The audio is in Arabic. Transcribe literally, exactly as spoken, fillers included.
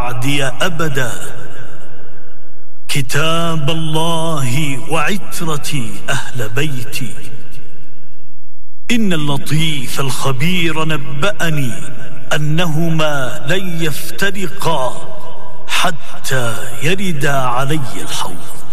بعدي أبدا، كتاب الله وعترتي أهل بيتي. إن اللطيف الخبير نبأني أنهما لن يفترقا حتى يردا علي الحوض.